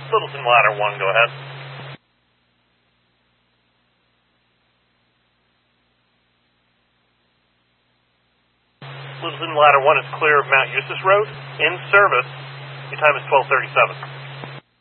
Littleton Ladder 1, go ahead. Littleton Ladder 1 is clear of Mount Eustis Road. In service. Your time is 12:37.